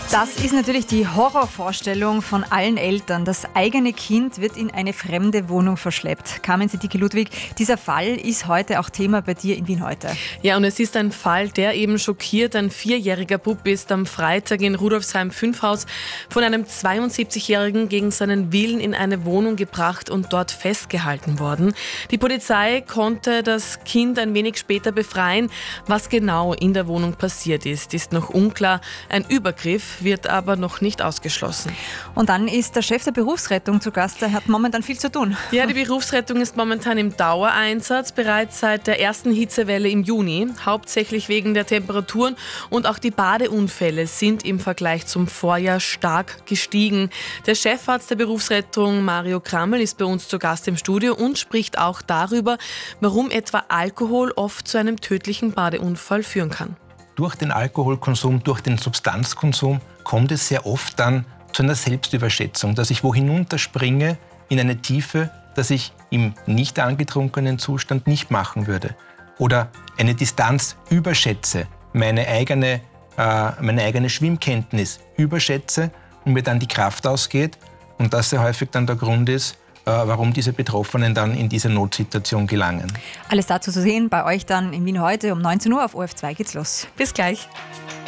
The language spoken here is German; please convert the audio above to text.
Das ist natürlich die Horrorvorstellung von allen Eltern. Das eigene Kind wird in eine fremde Wohnung verschleppt. Carmen Sedicki-Ludwig, dieser Fall ist heute auch Thema bei dir in Wien heute. Ja, und es ist ein Fall, der eben schockiert. Ein 4-jähriger Bub ist am Freitag in Rudolfsheim-5 von einem 72-Jährigen gegen seinen Willen in eine Wohnung gebracht und dort festgehalten worden. Die Polizei konnte das Kind ein wenig später befreien. Was genau in der Wohnung passiert ist noch unklar. Ein Übergriff wird aber noch nicht ausgeschlossen. Und dann ist der Chef der Berufsrettung zu Gast. Der hat momentan viel zu tun. Ja, die Berufsrettung ist momentan im Dauereinsatz, bereits seit der ersten Hitzewelle im Juni. Hauptsächlich wegen der Temperaturen und auch die Badeunfälle sind im Vergleich zum Vorjahr stark gestiegen. Der Chefarzt der Berufsrettung, Mario Krammel, ist bei uns zu Gast im Studio und spricht auch darüber, warum etwa Alkohol oft zu einem tödlichen Badeunfall führen kann. Durch den Alkoholkonsum, durch den Substanzkonsum kommt es sehr oft dann zu einer Selbstüberschätzung, dass ich wo hinunterspringe in eine Tiefe, das ich im nicht angetrunkenen Zustand nicht machen würde. Oder eine Distanz überschätze, meine eigene Schwimmkenntnis überschätze und mir dann die Kraft ausgeht und das sehr häufig dann der Grund ist, warum diese Betroffenen dann in diese Notsituation gelangen. Alles dazu zu sehen bei euch dann in Wien heute um 19 Uhr auf ORF2 geht's los. Bis gleich.